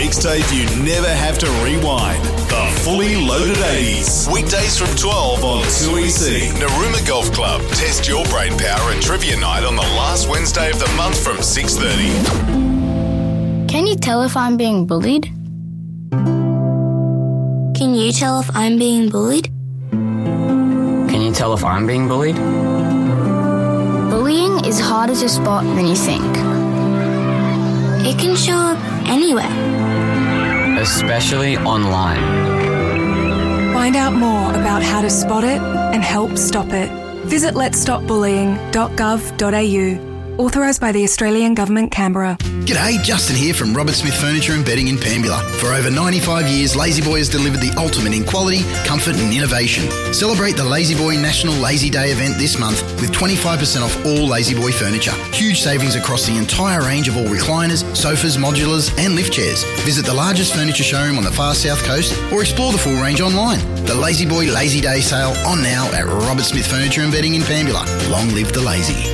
mixtape you never have to rewind. The Fully Loaded 80s. Weekdays from 12 on 2EC. Narooma Golf Club. Test your brain power at Trivia Night on the last Wednesday of the month from 6:30. Can you tell if I'm being bullied? Can you tell if I'm being bullied? Can you tell if I'm being bullied? Bullying is harder to spot than you think. It can show up anywhere. Especially online. Find out more about how to spot it and help stop it. Visit letsstopbullying.gov.au. Authorised by the Australian Government, Canberra. G'day, Justin here from Robert Smith Furniture and Bedding in Pambula. For over 95 years, La-Z-Boy has delivered the ultimate in quality, comfort and innovation. Celebrate the La-Z-Boy National Lazy Day event this month with 25% off all La-Z-Boy furniture. Huge savings across the entire range of all recliners, sofas, modulars and lift chairs. Visit the largest furniture showroom on the far south coast or explore the full range online. The La-Z-Boy Lazy Day sale on now at Robert Smith Furniture and Bedding in Pambula. Long live the lazy.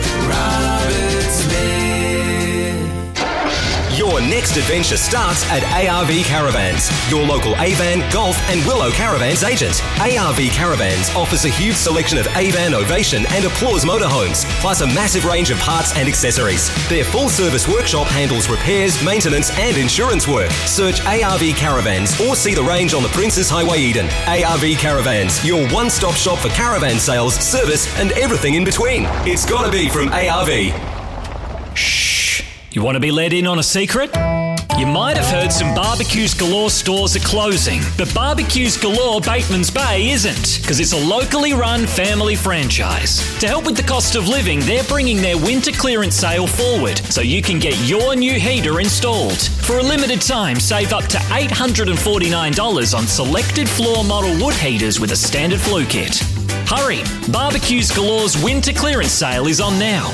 Your next adventure starts at ARV Caravans, your local Avan, Golf and Willow Caravans agent. ARV Caravans offers a huge selection of Avan, Ovation and Applause motorhomes, plus a massive range of parts and accessories. Their full-service workshop handles repairs, maintenance and insurance work. Search ARV Caravans or see the range on the Princes Highway, Eden. ARV Caravans, your one-stop shop for caravan sales, service and everything in between. It's gotta be from ARV. Shh. You want to be let in on a secret? You might have heard some Barbecues Galore stores are closing, but Barbecues Galore Bateman's Bay isn't, because it's a locally run family franchise. To help with the cost of living, they're bringing their winter clearance sale forward, so you can get your new heater installed. For a limited time, save up to $849 on selected floor model wood heaters with a standard flue kit. Hurry! Barbecues Galore's winter clearance sale is on now.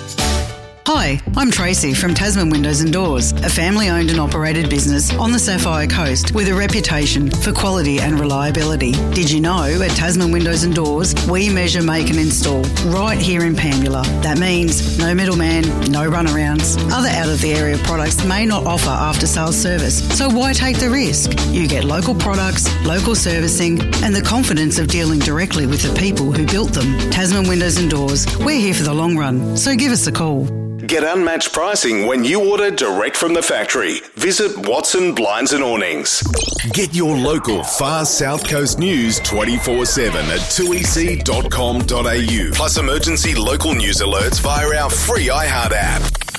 Hi, I'm Tracy from Tasman Windows and Doors, a family-owned and operated business on the Sapphire Coast with a reputation for quality and reliability. Did you know at Tasman Windows and Doors, we measure, make and install right here in Pambula. That means no middleman, no runarounds. Other out-of-the-area products may not offer after-sales service, so why take the risk? You get local products, local servicing and the confidence of dealing directly with the people who built them. Tasman Windows and Doors, we're here for the long run, so give us a call. Get unmatched pricing when you order direct from the factory. Visit Watson Blinds and Awnings. Get your local far South Coast news 24/7 at 2ec.com.au. Plus emergency local news alerts via our free iHeart app.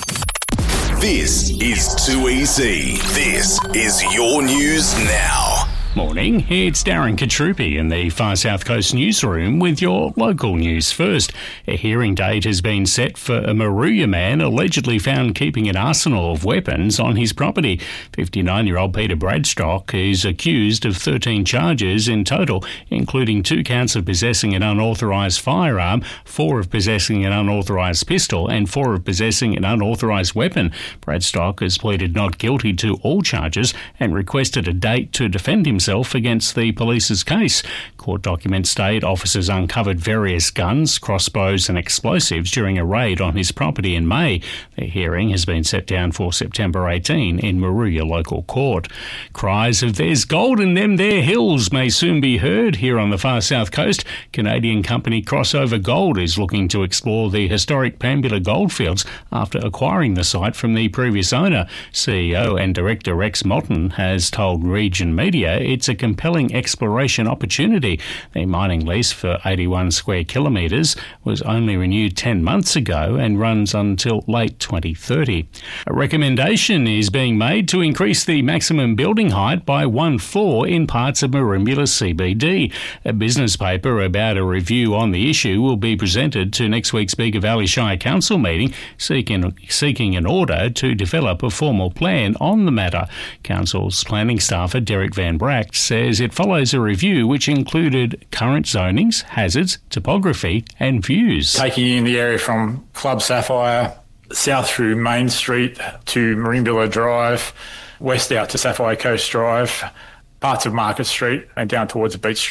This is 2EC. This is your news now. Morning, it's Darren Katrupi in the Far South Coast newsroom with your local news first. A hearing date has been set for a Moruya man allegedly found keeping an arsenal of weapons on his property. 59-year-old Peter Bradstock is accused of 13 charges in total, including 2 counts of possessing an unauthorised firearm, 4 of possessing an unauthorised pistol and 4 of possessing an unauthorised weapon. Bradstock has pleaded not guilty to all charges and requested a date to defend himself against the police's case. Court documents state officers uncovered various guns, crossbows and explosives during a raid on his property in May. The hearing has been set down for September 18 in Moruya Local Court. Cries of "there's gold in them there hills" may soon be heard here on the Far South Coast. Canadian company Crossover Gold is looking to explore the historic Pambula goldfields after acquiring the site from the previous owner. CEO and Director Rex Motten has told Region Media it's a compelling exploration opportunity. The mining lease for 81 square kilometres was only renewed 10 months ago and runs until late 2030. A recommendation is being made to increase the maximum building height by 1 floor in parts of Merimbula CBD. A business paper about a review on the issue will be presented to next week's Bega Valley Shire Council meeting, seeking an order to develop a formal plan on the matter. Council's planning staffer Derek Van Bracht says it follows a review which included current zonings, hazards, topography and views. Taking in the area from Club Sapphire, south through Main Street to Merimbula Drive, west out to Sapphire Coast Drive, parts of Market Street and down towards Beach Street.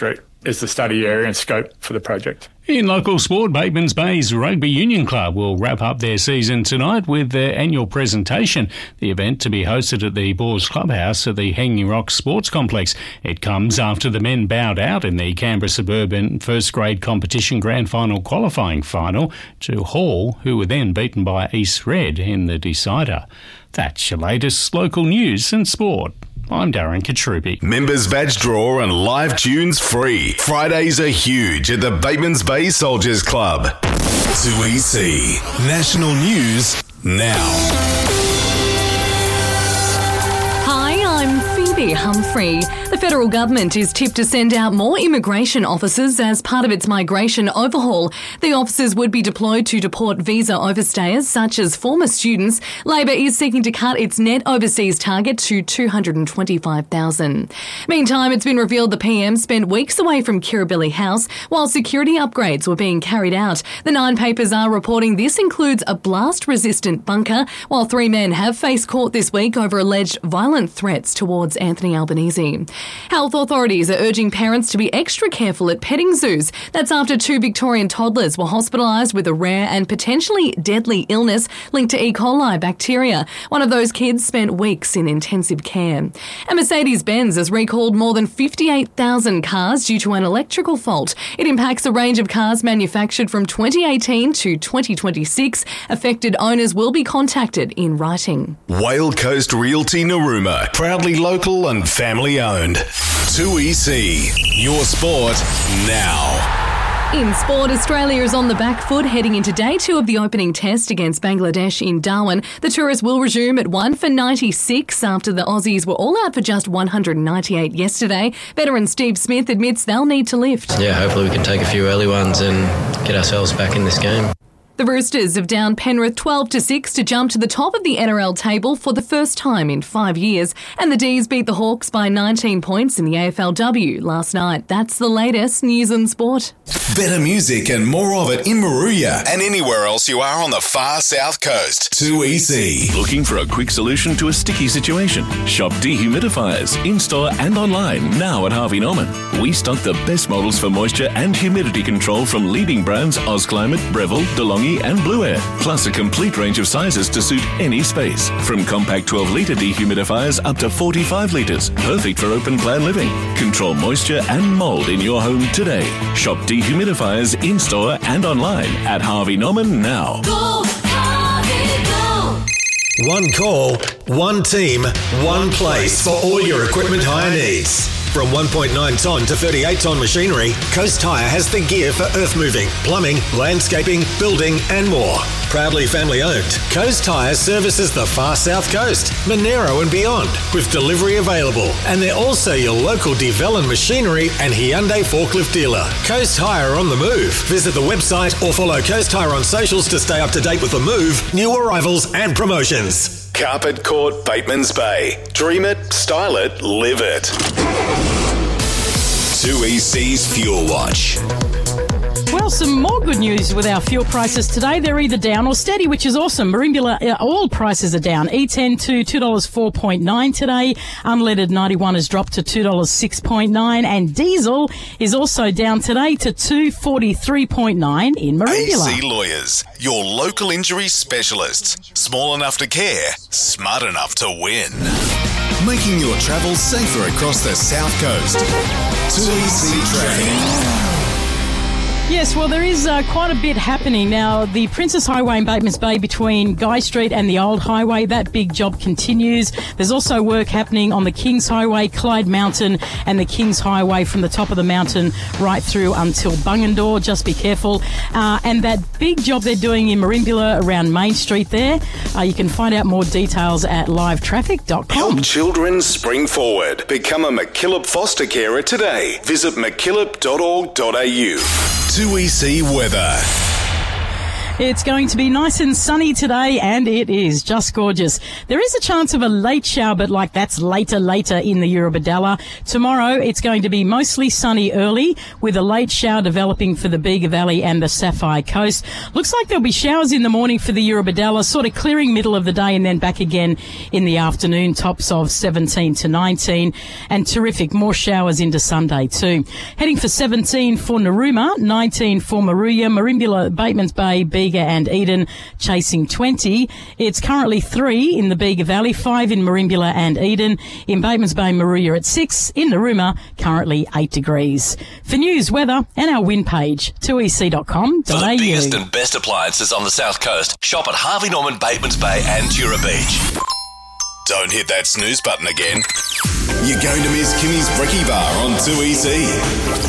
is the study area and scope for the project. In local sport, Bateman's Bay's Rugby Union Club will wrap up their season tonight with their annual presentation. The event to be hosted at the Boars Clubhouse at the Hanging Rock Sports Complex. It comes after the men bowed out in the Canberra Suburban first grade competition grand final qualifying final to Hall, who were then beaten by East Red in the decider. That's your latest local news and sport. I'm Darren Katrupi. Members badge draw and live tunes free. Fridays are huge at the Bateman's Bay Soldiers Club. 2EC. National News now. Phoebe Humphrey. The federal government is tipped to send out more immigration officers as part of its migration overhaul. The officers would be deployed to deport visa overstayers such as former students. Labor is seeking to cut its net overseas target to 225,000. Meantime, it's been revealed the PM spent weeks away from Kirribilli House while security upgrades were being carried out. The Nine papers are reporting this includes a blast-resistant bunker, while 3 men have faced court this week over alleged violent threats towards Anthony Albanese. Health authorities are urging parents to be extra careful at petting zoos. That's after 2 Victorian toddlers were hospitalised with a rare and potentially deadly illness linked to E. coli bacteria. One of those kids spent weeks in intensive care. And Mercedes-Benz has recalled more than 58,000 cars due to an electrical fault. It impacts a range of cars manufactured from 2018 to 2026. Affected owners will be contacted in writing. Whale Coast Realty Narooma, proudly local and family owned. 2EC, your sport now. In sport, Australia is on the back foot heading into day 2 of the opening test against Bangladesh in Darwin. The tourists will resume at 1 for 96 after the Aussies were all out for just 198 yesterday. Veteran Steve Smith admits they'll need to lift. Yeah, hopefully we can take a few early ones and get ourselves back in this game. The Roosters have downed Penrith 12-6 to jump to the top of the NRL table for the first time in 5 years. And the D's beat the Hawks by 19 points in the AFLW last night. That's the latest news and sport. Better music and more of it in Moruya and anywhere else you are on the far south coast. 2EC. Looking for a quick solution to a sticky situation? Shop dehumidifiers in-store and online now at Harvey Norman. We stock the best models for moisture and humidity control from leading brands Ozclimate, Breville, DeLonghi and Blue Air, plus a complete range of sizes to suit any space. From compact 12-litre dehumidifiers up to 45 litres, perfect for open plan living. Control moisture and mould in your home today. Shop dehumidifiers in-store and online at Harvey Norman now. Go, Harvey, go! One call, one team, one place for all your equipment hire needs. From 1.9 tonne to 38 tonne machinery, Coast Hire has the gear for earth moving, plumbing, landscaping, building and more. Proudly family owned, Coast Hire services the far south coast, Monero and beyond, with delivery available. And they're also your local Development Machinery and Hyundai forklift dealer. Coast Hire on the move. Visit the website or follow Coast Hire on socials to stay up to date with the move, new arrivals and promotions. Carpet Court Bateman's Bay. Dream it, style it, live it. 2EC's Fuel Watch. Well, some more good news with our fuel prices today. They're either down or steady, which is awesome. Merimbula, all prices are down. E10 to $2.04.9 today. Unleaded 91 has dropped to $2.06.9. And diesel is also down today to $2.43.9 in Merimbula. AC Lawyers, your local injury specialists. Small enough to care, smart enough to win. Making your travel safer across the South Coast. 2EC Traffic. Yes, well, there is quite a bit happening. Now, the Princess Highway in Bateman's Bay between Guy Street and the Old Highway, that big job continues. There's also work happening on the Kings Highway, Clyde Mountain, and the Kings Highway from the top of the mountain right through until Bungendore. Just be careful. And that big job they're doing in Merimbula around Main Street there, you can find out more details at livetraffic.com. Help children spring forward. Become a MacKillop foster carer today. Visit mackillop.org.au. 2EC Weather. It's going to be nice and sunny today, and it is just gorgeous. There is a chance of a late shower, but that's later in the Eurobodalla. Tomorrow, it's going to be mostly sunny early, with a late shower developing for the Bega Valley and the Sapphire Coast. Looks like there'll be showers in the morning for the Eurobodalla, sort of clearing middle of the day and then back again in the afternoon, tops of 17 to 19, and terrific, more showers into Sunday too. Heading for 17 for Narooma, 19 for Moruya, Merimbula, Batemans Bay, Bega and Eden chasing 20. It's currently 3 in the Bega Valley, 5 in Merimbula and Eden. In Batemans Bay, Moruya at 6. In Narooma, currently 8 degrees. For news, weather and our wind page, 2ec.com.au. For the biggest and best appliances on the South Coast, shop at Harvey Norman, Batemans Bay and Tura Beach. Don't hit that snooze button again. You're going to miss Kimmy's Brekkie Bar on 2EC.